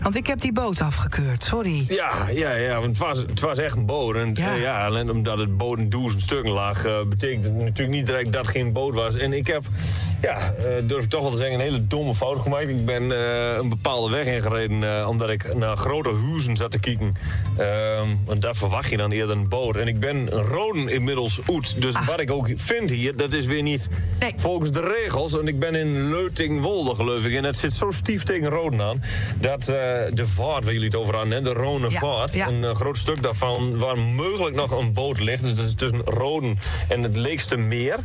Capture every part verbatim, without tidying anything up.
Want ik heb die boot afgekeurd, sorry. Ja, ja, ja, want het was, het was echt een boot. En Ja. uh, ja, alleen omdat het boot in duizend stukken lag, uh, betekent het natuurlijk niet direct dat het geen boot was. En ik heb, ja, uh, durf ik toch wel te zeggen, een hele domme fout gemaakt. Ik ben uh, een bepaalde weg ingereden uh, omdat ik naar grote huizen zat te kijken. Uh, want daar verwacht je dan eerder een boot. En ik ben roden inmiddels uit. Dus Ah. wat ik ook vind hier, dat is weer niet Nee. volgens de regels. En ik ben in Leutingwolde, geloof ik. En het zit zo stief tegen roden aan, dat uh, de vaart waar jullie het over hadden, hè, de Rhône Ja, vaart, ja. een uh, groot stuk daarvan waar mogelijk nog een boot ligt. Dus dat is tussen Roden en het Leekste Meer.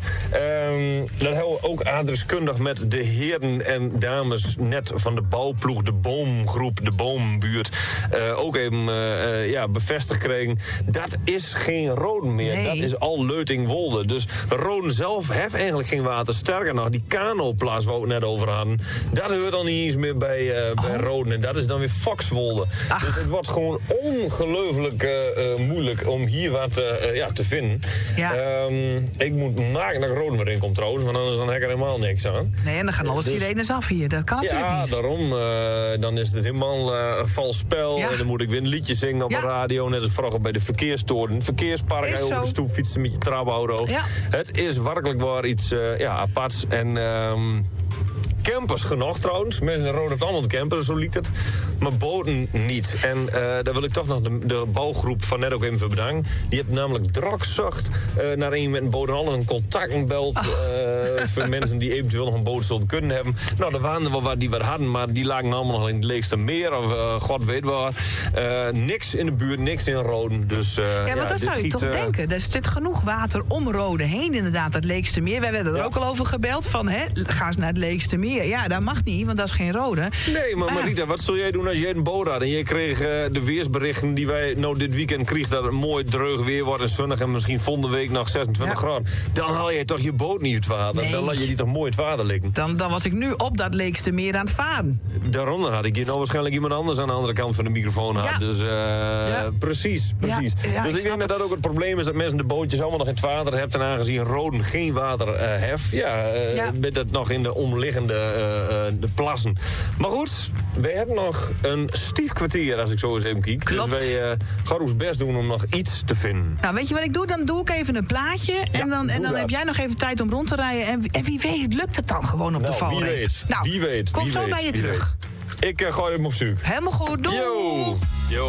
Um, dat hebben we ook adreskundig met de heren en dames net van de bouwploeg, de boomgroep, de boombuurt, uh, ook even uh, uh, ja, bevestigd kregen. Dat is geen Roden meer. Nee. Dat is al Leutingwolde. Dus Roden zelf heeft eigenlijk geen water. Sterker nog, die kanoplaats waar we het net over hadden, dat hoort dan niet eens meer bij, uh, bij Oh. Roden. En dat is dan weer Foxwolde. Ach. Dus het wordt gewoon ongelooflijk uh, uh, moeilijk om hier wat uh, ja, te vinden. Ja. Um, ik moet maken dat ik Roden erin kom trouwens, want anders dan heb ik er helemaal niks aan. Nee, en dan gaan alle Dus- sirenes af hier. Dat kan natuurlijk Ja, niet. daarom. Uh, dan is het helemaal uh, een vals spel. Ja. En dan moet ik weer een liedje zingen op Ja. de radio. Net als vroeger bij de verkeerstoren. Verkeerspark, Is ga je over zo. de stoep fietsen met je trapauto. Ja. Het is werkelijk waar iets uh, ja, aparts. En um, campers genoeg trouwens. Mensen in Roda allemaal campers, zo liet het. Maar boten niet. En uh, daar wil ik toch nog de, de bouwgroep van net ook even voor bedanken. Die heeft namelijk drok zocht uh, naar een met een boot en al een contactbelt uh, voor mensen die eventueel nog een boot zullen kunnen hebben. Nou, er waren er wel wat die wat hadden, maar die lagen allemaal nog in het Leekste Meer of uh, god weet waar. Uh, niks in de buurt, niks in Roden. Dus, uh, Ja, ja, want dat dit zou je giet, toch uh, denken. Er zit genoeg water om Rode heen, inderdaad, dat Leekste Meer. Wij werden er Ja. ook al over gebeld van, hè, ga eens naar het Leekste Meer. Ja, dat mag niet, want dat is geen Rode. Nee, maar Ah. Marita, wat zul jij doen als jij een boot had en jij kreeg uh, de weersberichten die wij nou dit weekend kregen, dat het mooi dreug weer wordt en zonnig en misschien volgende week nog zesentwintig Ja. graden. Dan haal je toch je boot niet uit het water. Nee. Dan laat je die toch mooi in het water liggen. Dan, dan was ik nu op dat Leekste Meer aan het varen. Daarom dan had ik hier nou waarschijnlijk iemand anders aan de andere kant van de microfoon had. Ja. Dus uh, Ja. precies, precies. Ja, ja, dus ik ik snap denk dat dat het. ook het probleem is dat mensen de bootjes allemaal nog in het water hebben. En aangezien Roden geen water uh, heeft, ja, uh, Ja. met het nog in de omliggende uh, uh, de plassen. Maar goed, wij hebben nog een stief kwartier als ik zo eens even kijk. Klopt. Dus wij uh, gaan ons best doen om nog iets te vinden. Nou, weet je wat ik doe? Dan doe ik even een plaatje. En dan, en doe dan dat. heb jij nog even tijd om rond te rijden. En, en wie weet lukt het dan gewoon op de Nou, valreep. wie weet. Nou, Wie weet. kom wie zo weet, bij je wie terug. weet. Ik uh, gooi hem op zoek. Helemaal goed, doei! Yo. Yo.